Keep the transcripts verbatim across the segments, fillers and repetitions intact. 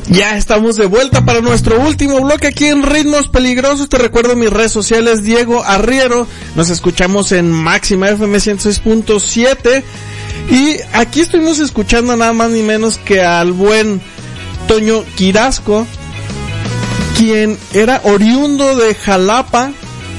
Ya estamos de vuelta para nuestro último bloque aquí en Ritmos Peligrosos. Te recuerdo mis redes sociales, Diego Arriero. Nos escuchamos en Máxima F M ciento seis punto siete. Y aquí estuvimos escuchando nada más ni menos que al buen Toño Quirasco, quien era oriundo de Jalapa,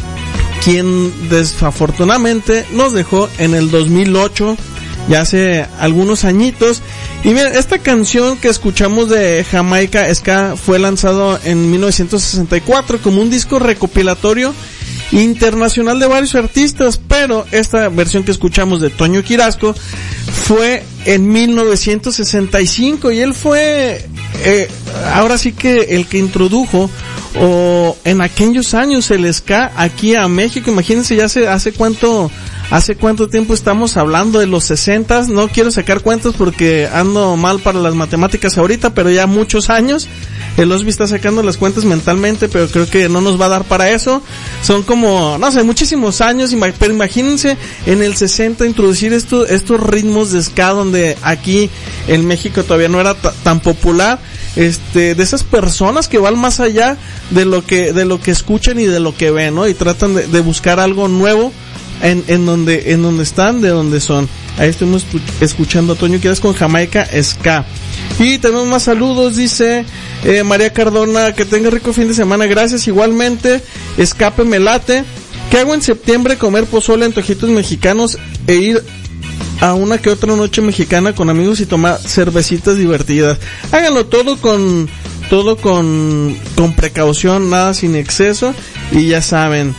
quien desafortunadamente nos dejó en el dos mil ocho, ya hace algunos añitos. Y miren, esta canción que escuchamos de Jamaica Ska fue lanzado en mil novecientos sesenta y cuatro como un disco recopilatorio internacional de varios artistas, pero esta versión que escuchamos de Toño Quirasco fue en mil novecientos sesenta y cinco, y él fue eh, ahora sí que el que introdujo o en aquellos años el ska aquí a México. Imagínense, ya hace, hace cuánto hace cuánto tiempo estamos hablando, de los sesentas, no quiero sacar cuentas porque ando mal para las matemáticas ahorita, pero ya muchos años. El Osby está sacando las cuentas mentalmente, pero creo que no nos va a dar para eso. Son como, no sé, muchísimos años, pero imagínense en el sesenta introducir estos, estos ritmos de ska donde aquí en México todavía no era t- tan popular. Este, de esas personas que van más allá de lo que, de lo que escuchan y de lo que ven, ¿no? Y tratan de, de buscar algo nuevo en, en donde, en donde están, de donde son. Ahí estamos escuchando a Toño Quirasco con Jamaica Ska. Y tenemos más saludos, dice eh, María Cardona, que tenga rico fin de semana, gracias, igualmente. Escape me late. ¿Qué hago en septiembre? Comer pozole, antojitos mexicanos e ir a una que otra noche mexicana con amigos y tomar cervecitas divertidas. Háganlo todo con, todo con, con precaución, nada sin exceso, y ya saben.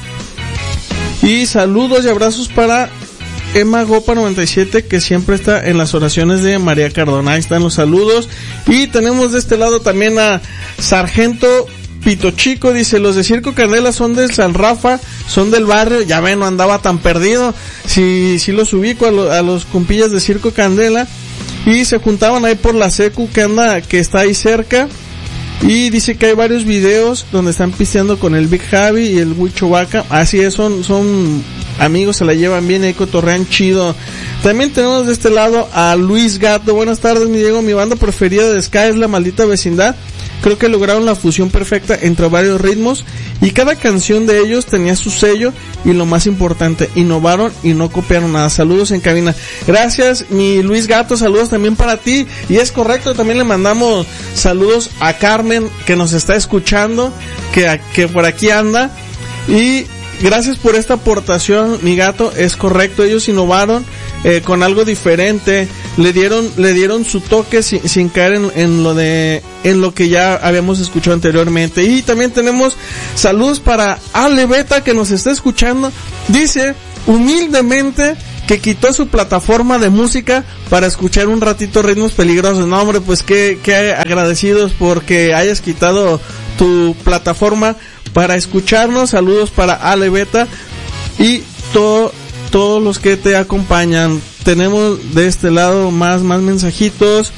Y saludos y abrazos para Emma Gopa noventa y siete, que siempre está en las oraciones de María Cardona. Ahí están los saludos. Y tenemos de este lado también a Sargento Pito Chico, dice, los de Circo Candela son del San Rafa, son del barrio. Ya ven, no andaba tan perdido. Sí, sí los ubico a, lo, a los compillas de Circo Candela. Y se juntaban ahí por la secu que anda, que está ahí cerca. Y dice que hay varios videos donde están pisteando con el Big Javi y el Huicho Vaca. Así es, son, son amigos, se la llevan bien, ahí cotorrean chido. También tenemos de este lado a Luis Gato. Buenas tardes, mi Diego, mi banda preferida de ska es La Maldita Vecindad. Creo que lograron la fusión perfecta entre varios ritmos y cada canción de ellos tenía su sello, y lo más importante, innovaron y no copiaron nada. Saludos en cabina. Gracias, mi Luis Gato, saludos también para ti. Y es correcto, también le mandamos saludos a Carmen, que nos está escuchando, que, que por aquí anda. Y gracias por esta aportación, mi Gato, es correcto, ellos innovaron eh, con algo diferente, le dieron le dieron su toque sin, sin caer en, en lo de en lo que ya habíamos escuchado anteriormente. Y también tenemos saludos para Ale Beta, que nos está escuchando. Dice humildemente que quitó su plataforma de música para escuchar un ratito Ritmos Peligrosos. No, hombre, pues qué, qué agradecidos porque hayas quitado tu plataforma para escucharnos. Saludos para Ale Beta y todo, todos los que te acompañan. Tenemos de este lado más, más mensajitos.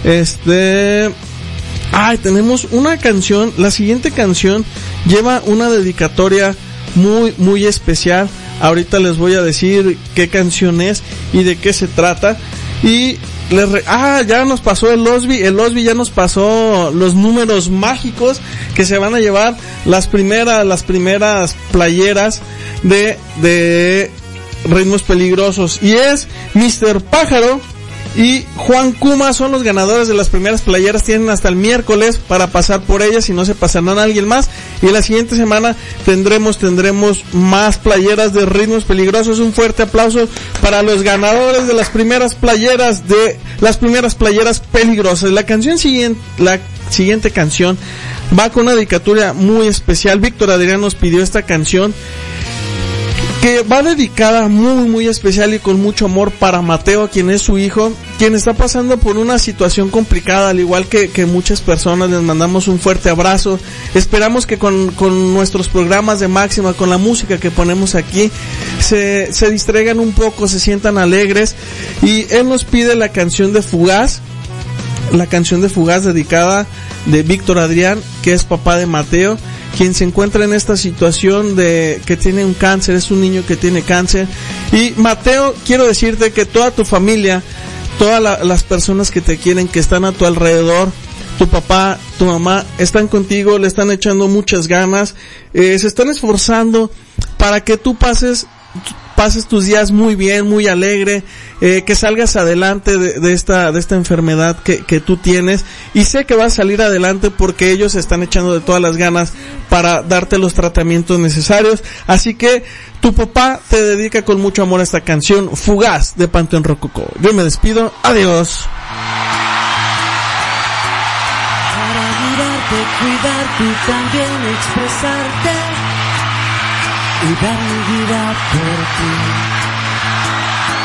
Este, ay, tenemos una canción. La siguiente canción lleva una dedicatoria muy, muy especial. Ahorita les voy a decir qué canción es y de qué se trata. Y les re- ah, ya nos pasó el Osby, el Osby ya nos pasó los números mágicos que se van a llevar las primeras, las primeras playeras de, de Ritmos Peligrosos. Y es mister Pájaro y Juan Kuma son los ganadores de las primeras playeras. Tienen hasta el miércoles para pasar por ellas, y no se pasarán a alguien más. Y la siguiente semana tendremos tendremos más playeras de Ritmos Peligrosos. Un fuerte aplauso para los ganadores de las primeras playeras de las primeras playeras peligrosas. La canción siguiente, la siguiente canción va con una dedicatoria muy especial. Víctor Adrián nos pidió esta canción, que va dedicada muy muy especial y con mucho amor para Mateo, quien es su hijo, quien está pasando por una situación complicada, al igual que, que muchas personas. Les mandamos un fuerte abrazo. Esperamos que con, con nuestros programas de Máxima, con la música que ponemos aquí, se, se distraigan un poco, se sientan alegres. Y él nos pide la canción de Fugaz, la canción de Fugaz dedicada de Víctor Adrián, que es papá de Mateo, quien se encuentra en esta situación de que tiene un cáncer, es un niño que tiene cáncer. Y Mateo, quiero decirte que toda tu familia, todas la, las personas que te quieren, que están a tu alrededor, tu papá, tu mamá están contigo, le están echando muchas ganas, eh, se están esforzando para que tú pases pases tus días muy bien, muy alegre, eh, que salgas adelante de, de esta de esta enfermedad que, que tú tienes, y sé que vas a salir adelante porque ellos están echando de todas las ganas para darte los tratamientos necesarios. Así que tu papá te dedica con mucho amor a esta canción Fugaz de Panteón Rococó. Yo me despido, adiós. Para mirarte, cuidarte y también expresarte y dar mi vida por ti.